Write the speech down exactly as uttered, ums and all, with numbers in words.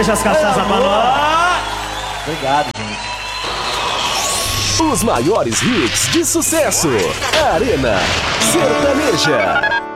Deixa as cachaças pra nós. Obrigado, gente. Os maiores hits de sucesso. Arena Sertaneja.